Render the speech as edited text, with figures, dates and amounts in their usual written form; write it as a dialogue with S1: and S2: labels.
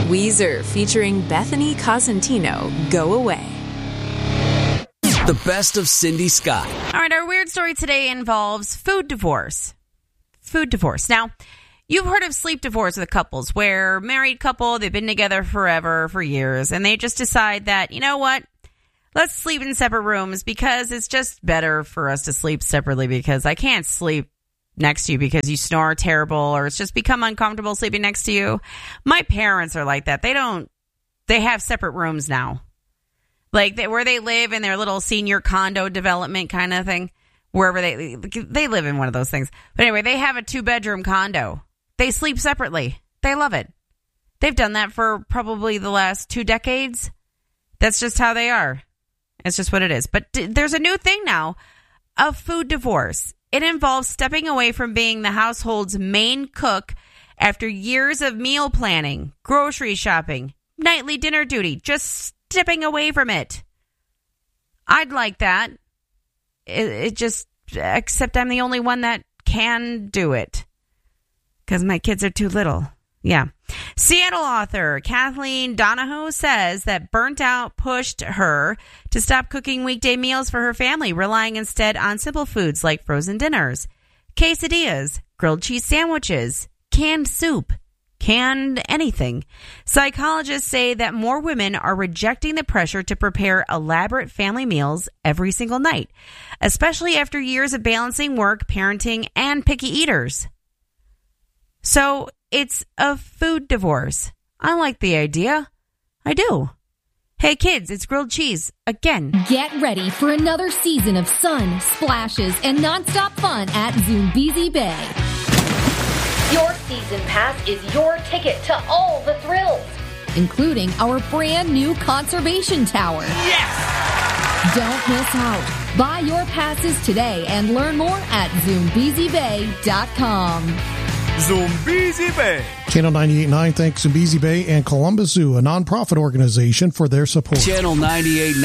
S1: Weezer featuring Bethany Cosentino, Go Away.
S2: The best of Cindy Scott.
S3: All right, our weird story today involves food divorce. Food divorce. Now, you've heard of sleep divorce with couples where married couple, they've been together forever, for years, and they just decide that, you know what? Let's sleep in separate rooms because it's just better for us to sleep separately because I can't sleep next to you because you snore terrible or it's just become uncomfortable sleeping next to you. My parents are like that. They have separate rooms now. Like where they live in their little senior condo development kind of thing, wherever they live in one of those things. But anyway, they have a 2-bedroom condo. They sleep separately. They love it. They've done that for probably the last 2 decades. That's just how they are. It's just what it is. But there's a new thing now of food divorce. It involves stepping away from being the household's main cook after years of meal planning, grocery shopping, nightly dinner duty, just stepping away from it. I'd like that. Except I'm the only one that can do it because my kids are too little. Yeah. Seattle author Kathleen Donahoe says that burnt out pushed her to stop cooking weekday meals for her family, relying instead on simple foods like frozen dinners, quesadillas, grilled cheese sandwiches, canned soup, canned anything. Psychologists say that more women are rejecting the pressure to prepare elaborate family meals every single night, especially after years of balancing work, parenting, and picky eaters. So it's a food divorce. I like the idea. I do. Hey kids, it's grilled cheese again.
S4: Get ready for another season of sun, splashes, and nonstop fun at Zoombezi Bay.
S5: Your season pass is your ticket to all the thrills,
S4: including our brand new conservation tower.
S5: Yes!
S4: Don't miss out. Buy your passes today and learn more at ZoombeziBay.com.
S6: Zoombezi Bay.
S7: Channel 98.9 thanks Zoombezi Bay and Columbus Zoo, a nonprofit organization, for their support.
S2: Channel 98.9